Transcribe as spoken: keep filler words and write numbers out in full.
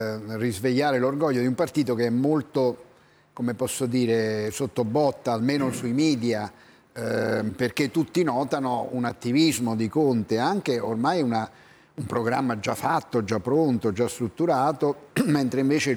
risvegliare l'orgoglio di un partito che è molto, come posso dire, sotto botta, almeno sui media, eh, perché tutti notano un attivismo di Conte, anche ormai una, un programma già fatto, già pronto, già strutturato, mentre invece il